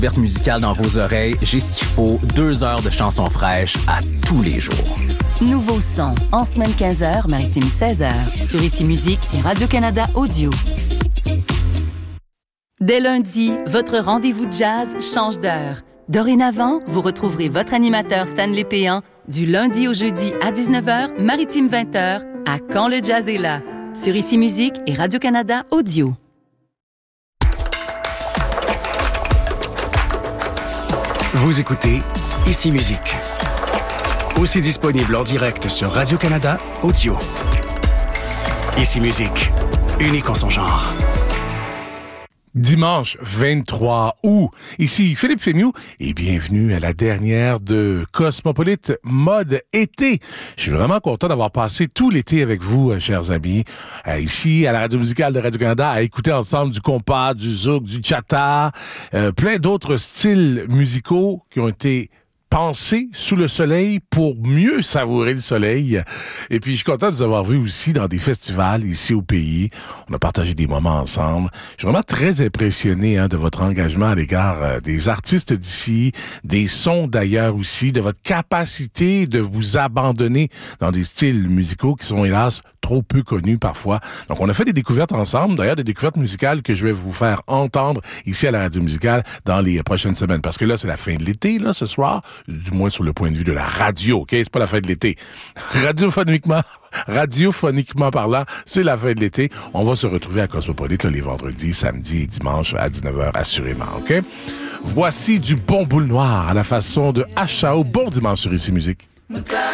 Découverte musicale dans vos oreilles, j'ai ce qu'il faut, 2 heures de chansons fraîches à tous les jours. Nouveau son, en semaine 15h, maritime 16h, sur Ici Musique et Radio-Canada Audio. Dès lundi, votre rendez-vous de jazz change d'heure. Dorénavant, vous retrouverez votre animateur Stanley Péan du lundi au jeudi à 19h, maritime 20h, à Quand le jazz est là, sur Ici Musique et Radio-Canada Audio. Vous écoutez Ici Musique. Aussi disponible en direct sur Radio-Canada Audio. Ici Musique, unique en son genre. Dimanche 23 août, ici Philippe Fémieux et bienvenue à la dernière de Cosmopolite Mode Été. Je suis vraiment content d'avoir passé tout l'été avec vous, chers amis, ici à la radio musicale de Radio-Canada, à écouter ensemble du compas, du zouk, du chata, plein d'autres styles musicaux qui ont été pensés sous le soleil pour mieux savourer le soleil. Et puis, je suis content de vous avoir vu aussi dans des festivals ici au pays. On a partagé des moments ensemble. Je suis vraiment très impressionné de votre engagement à l'égard des artistes d'ici, des sons d'ailleurs aussi, de votre capacité de vous abandonner dans des styles musicaux qui sont hélas trop peu connus parfois. Donc, on a fait des découvertes ensemble, d'ailleurs des découvertes musicales que je vais vous faire entendre ici à la radio musicale dans les prochaines semaines. Parce que là, c'est la fin de l'été, là, ce soir, du moins sur le point de vue de la radio, OK? C'est pas la fin de l'été. Radiophoniquement parlant, c'est la fin de l'été. On va se retrouver à Cosmopolite les vendredis, samedis et dimanches à 19h, assurément, OK? Voici du bon boule noir à la façon de HAO. Bon dimanche sur Ici Musique.